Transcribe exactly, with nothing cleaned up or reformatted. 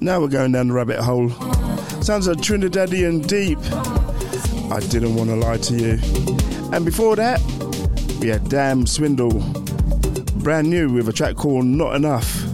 Now we're going down the rabbit hole. Sounds like Trinidadian Deep. I Didn't Want to Lie to You. And before that, we had Damn Swindle. Brand new with a track called Not Enough.